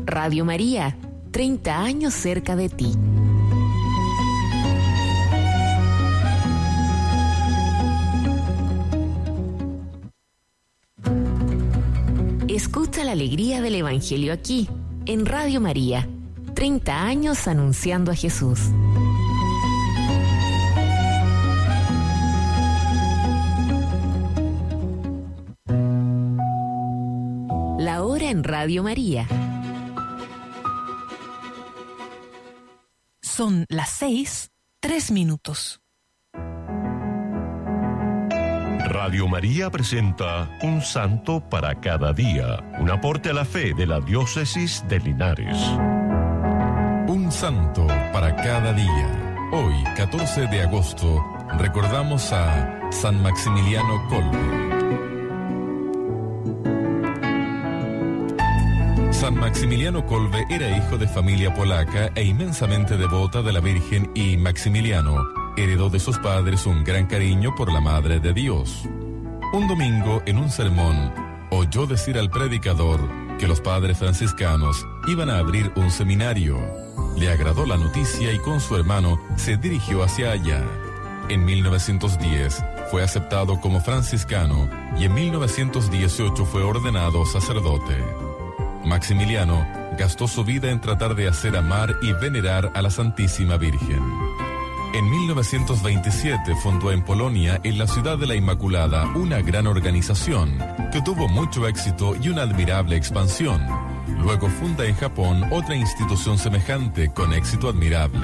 Radio María, 30 años cerca de ti. Escucha la alegría del Evangelio aquí, en Radio María, 30 años anunciando a Jesús. La hora en Radio María. Son las 6:03. Radio María presenta Un Santo para cada día, un aporte a la fe de la Diócesis de Linares. Un Santo para cada día. Hoy, 14 de agosto, recordamos a San Maximiliano Kolbe. San Maximiliano Kolbe era hijo de familia polaca e inmensamente devota de la Virgen, y Maximiliano heredó de sus padres un gran cariño por la Madre de Dios. Un domingo, en un sermón, oyó decir al predicador que los padres franciscanos iban a abrir un seminario. Le agradó la noticia y con su hermano se dirigió hacia allá. En 1910 fue aceptado como franciscano y en 1918 fue ordenado sacerdote. Maximiliano gastó su vida en tratar de hacer amar y venerar a la Santísima Virgen. En 1927 fundó en Polonia, en la ciudad de la Inmaculada, una gran organización que tuvo mucho éxito y una admirable expansión. Luego funda en Japón otra institución semejante con éxito admirable.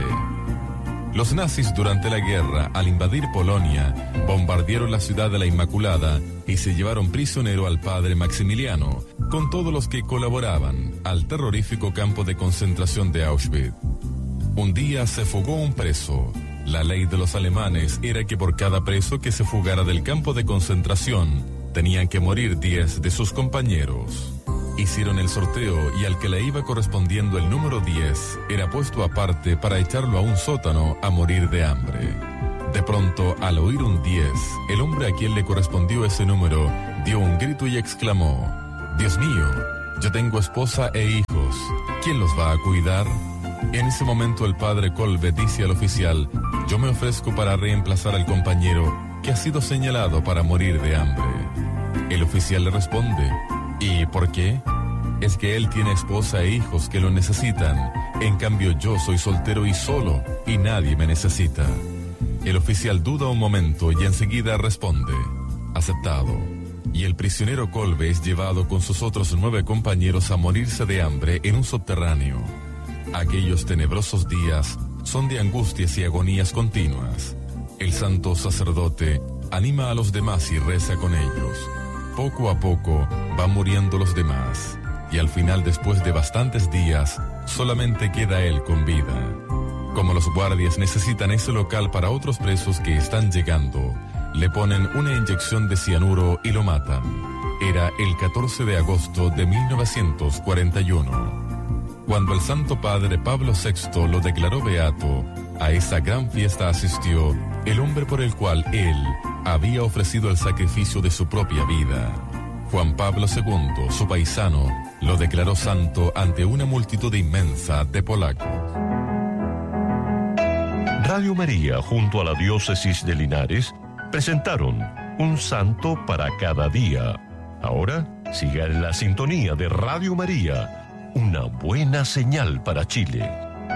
Los nazis durante la guerra, al invadir Polonia, bombardearon la ciudad de la Inmaculada y se llevaron prisionero al padre Maximiliano, con todos los que colaboraban, al terrorífico campo de concentración de Auschwitz. Un día se fugó un preso. La ley de los alemanes era que por cada preso que se fugara del campo de concentración, tenían que morir 10 de sus compañeros. Hicieron el sorteo y al que le iba correspondiendo el número 10 era puesto aparte para echarlo a un sótano a morir de hambre. De pronto, al oír un 10, el hombre a quien le correspondió ese número dio un grito y exclamó: «Dios mío, yo tengo esposa e hijos, ¿quién los va a cuidar?». En ese momento el padre Kolbe dice al oficial: «Yo me ofrezco para reemplazar al compañero que ha sido señalado para morir de hambre». El oficial le responde: «¿Y por qué? Es que él tiene esposa e hijos que lo necesitan, en cambio yo soy soltero y solo, y nadie me necesita». El oficial duda un momento y enseguida responde: «Aceptado». Y el prisionero Kolbe es llevado con sus otros 9 compañeros a morirse de hambre en un subterráneo. Aquellos tenebrosos días son de angustias y agonías continuas. El santo sacerdote anima a los demás y reza con ellos. Poco a poco van muriendo los demás, y al final, después de bastantes días, solamente queda él con vida. Como los guardias necesitan ese local para otros presos que están llegando, le ponen una inyección de cianuro y lo matan. Era el 14 de agosto de 1941. Cuando el Santo Padre Pablo VI lo declaró beato, a esa gran fiesta asistió el hombre por el cual él había ofrecido el sacrificio de su propia vida. Juan Pablo II, su paisano, lo declaró santo ante una multitud inmensa de polacos. Radio María, junto a la Diócesis de Linares, presentaron Un Santo para cada día. Ahora, siga en la sintonía de Radio María, una buena señal para Chile.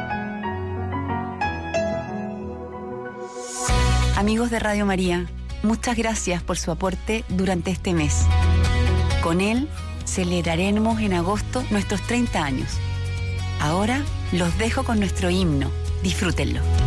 Amigos de Radio María, muchas gracias por su aporte durante este mes. Con él celebraremos en agosto nuestros 30 años. Ahora los dejo con nuestro himno. Disfrútenlo.